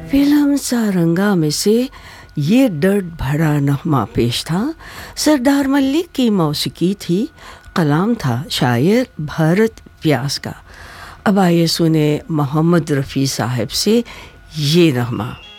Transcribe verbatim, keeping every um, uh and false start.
Film Saranga में से ये दर्द भरा नगमा पेश था। सरदार मलिक की मौसीकी थी, कलाम था शायर भारत व्यास का। अब आइए सुने मोहम्मद रफ़ी साहब से ये नगमा।